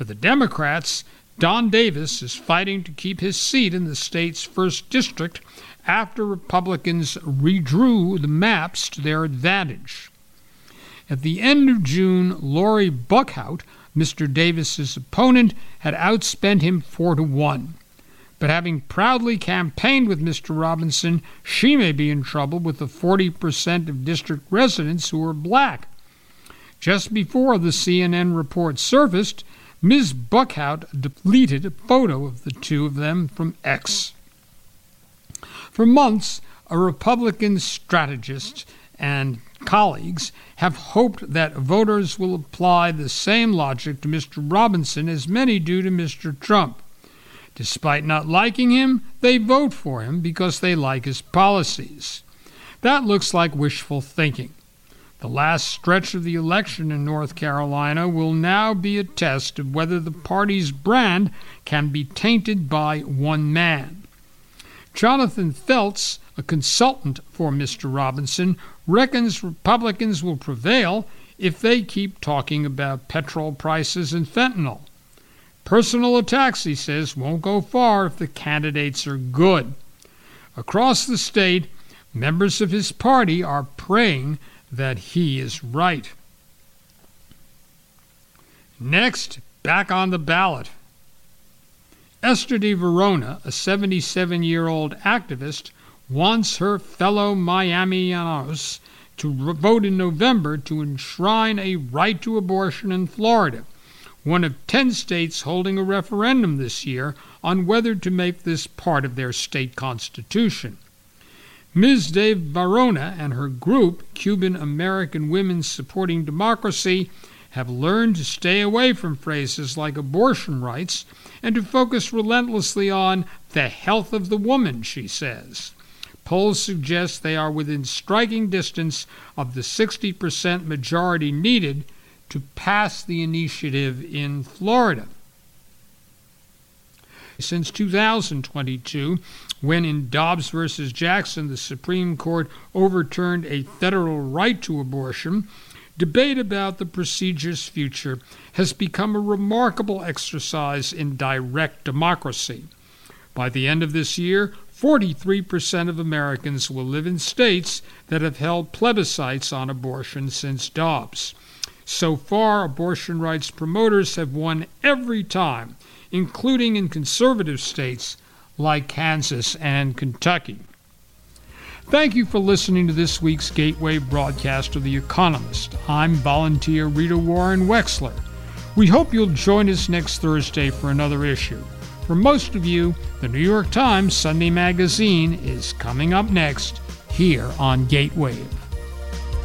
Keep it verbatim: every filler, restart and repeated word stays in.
For the Democrats, Don Davis is fighting to keep his seat in the state's first district after Republicans redrew the maps to their advantage. At the end of June, Lori Buckhout, Mister Davis's opponent, had outspent him four to one. But having proudly campaigned with Mister Robinson, she may be in trouble with the forty percent of district residents who are black. Just before the C N N report surfaced, Miz Buckhout deleted a photo of the two of them from X. For months, a Republican strategist and colleagues have hoped that voters will apply the same logic to Mister Robinson as many do to Mister Trump. Despite not liking him, they vote for him because they like his policies. That looks like wishful thinking. The last stretch of the election in North Carolina will now be a test of whether the party's brand can be tainted by one man. Jonathan Feltz, a consultant for Mister Robinson, reckons Republicans will prevail if they keep talking about petrol prices and fentanyl. Personal attacks, he says, won't go far if the candidates are good. Across the state, members of his party are praying that he is right. Next, back on the ballot. Esther de Verona, a seventy-seven-year-old activist, wants her fellow Miamianos to vote in November to enshrine a right to abortion in Florida, one of ten states holding a referendum this year on whether to make this part of their state constitution. Miz de Verona and her group, Cuban American Women Supporting Democracy, have learned to stay away from phrases like abortion rights and to focus relentlessly on the health of the woman, she says. Polls suggest they are within striking distance of the sixty percent majority needed to pass the initiative in Florida. Since two thousand twenty-two, when in Dobbs versus Jackson the Supreme Court overturned a federal right to abortion, debate about the procedure's future has become a remarkable exercise in direct democracy. By the end of this year, forty-three percent of Americans will live in states that have held plebiscites on abortion since Dobbs. So far, abortion rights promoters have won every time, including in conservative states like Kansas and Kentucky. Thank you for listening to this week's Gateway broadcast of The Economist. I'm volunteer Rita Warren Wexler. We hope you'll join us next Thursday for another issue. For most of you, the New York Times Sunday Magazine is coming up next here on Gateway.